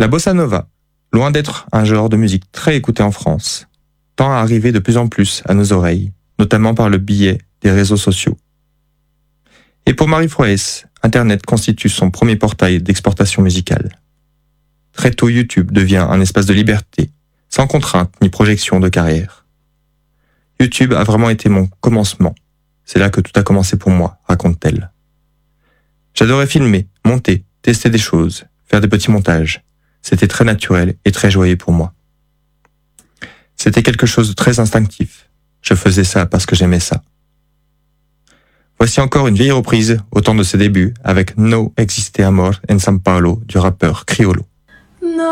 La bossa nova, loin d'être un genre de musique très écouté en France, tend à arriver de plus en plus à nos oreilles, notamment par le biais des réseaux sociaux. Et pour Marie Froès, Internet constitue son premier portail d'exportation musicale. Très tôt, YouTube devient un espace de liberté, sans contrainte ni projection de carrière. YouTube a vraiment été mon commencement. C'est là que tout a commencé pour moi, raconte-t-elle. J'adorais filmer, monter, tester des choses, faire des petits montages. C'était très naturel et très joyeux pour moi. C'était quelque chose de très instinctif. Je faisais ça parce que j'aimais ça. Voici encore une vieille reprise au temps de ses débuts avec No Existe Amor en São Paulo du rappeur Criollo.